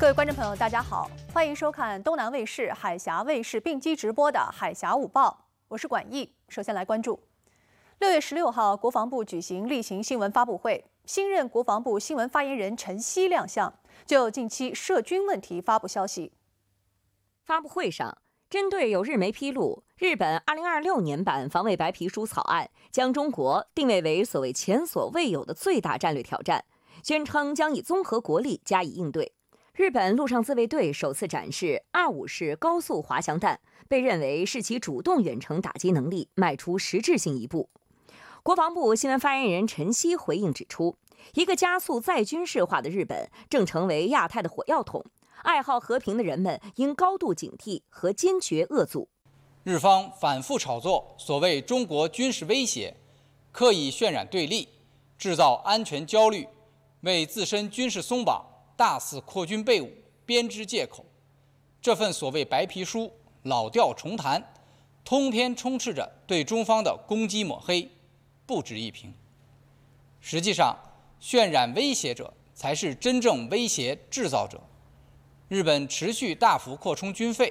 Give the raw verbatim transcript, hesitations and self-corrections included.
各位观众朋友，大家好，欢迎收看东南卫视、海峡卫视并机直播的《海峡午报》，我是管毅。首先来关注，六月十六号，国防部举行例行新闻发布会，新任国防部新闻发言人陈希亮相，就近期涉军问题发布消息。 发布会上，针对有日媒披露，日本二零二六年版防卫白皮书草案将中国定位为所谓前所未有的最大战略挑战，宣称将以综合国力加以应对。日本陆上自卫队首次展示二五式高速滑翔弹，被认为是其主动远程打击能力迈出实质性一步。国防部新闻发言人陈希回应指出，一个加速再军事化的日本正成为亚太的火药桶，爱好和平的人们应高度警惕和坚决遏阻。 日方反复炒作所谓中国军事威胁，刻意渲染对立，制造安全焦虑，为自身军事松绑、大肆扩军备武编织借口。这份所谓白皮书老调重弹，通篇充斥着对中方的攻击抹黑，不值一评。实际上，渲染威胁者才是真正威胁制造者。日本持续大幅扩充军费，